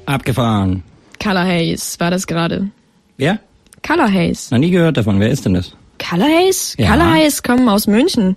Abgefahren. Color Haze war das gerade. Wer? Color Haze. Noch nie gehört davon. Wer ist denn das? Color Haze? Ja. Color Haze kommen aus München.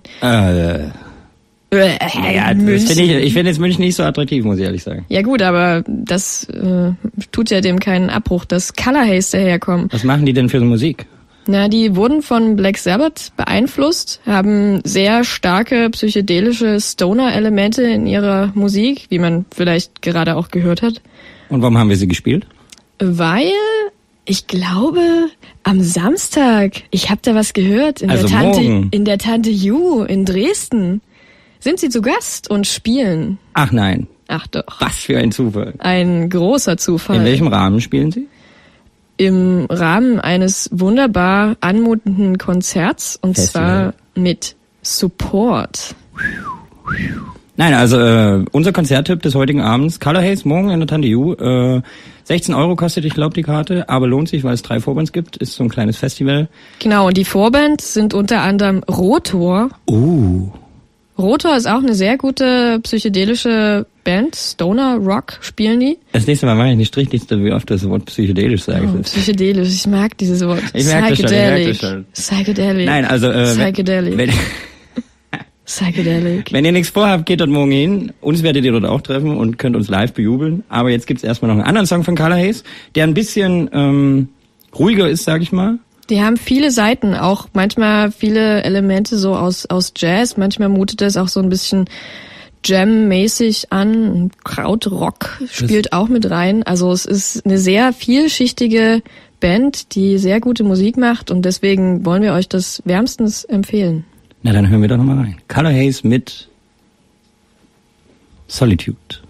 Ja, das ich finde jetzt München nicht so attraktiv, muss ich ehrlich sagen. Ja gut, aber das tut ja dem keinen Abbruch, dass Color Haze daherkommen. Was machen die denn für Musik? Na, die wurden von Black Sabbath beeinflusst, haben sehr starke psychedelische Stoner-Elemente in ihrer Musik, wie man vielleicht gerade auch gehört hat. Und warum haben wir sie gespielt? Weil, ich glaube, am Samstag, ich habe da was gehört, in der Tante Ju in Dresden, sind sie zu Gast und spielen. Ach nein. Ach doch. Was für ein Zufall. Ein großer Zufall. In welchem Rahmen spielen sie? Im Rahmen eines wunderbar anmutenden Konzerts, und Festival. zwar mit Support. Nein, also unser Konzerttipp des heutigen Abends, Color Haze, morgen in der Tante Ju. 16 € kostet, ich glaube, die Karte, aber lohnt sich, weil es 3 Vorbands gibt. Ist so ein kleines Festival. Genau, und die Vorbands sind unter anderem Rotor. Rotor ist auch eine sehr gute psychedelische Band. Stoner Rock spielen die. Das nächste Mal mache ich eine Strichliste, wie oft das Wort psychedelisch sage. Oh, psychedelisch, ich mag dieses Wort. Ich merke das schon. Psychedelic. Nein, also Psychedelic. Psychedelic. Wenn ihr nichts vorhabt, geht dort morgen hin. Uns werdet ihr dort auch treffen und könnt uns live bejubeln. Aber jetzt gibt's erstmal noch einen anderen Song von Color Haze, der ein bisschen ruhiger ist, sag ich mal. Die haben viele Seiten, auch manchmal viele Elemente so aus Jazz. Manchmal mutet es auch so ein bisschen Jam-mäßig an. Krautrock spielt auch mit rein. Also es ist eine sehr vielschichtige Band, die sehr gute Musik macht. Und deswegen wollen wir euch das wärmstens empfehlen. Na, dann hören wir doch nochmal rein. Color Haze mit Solitude.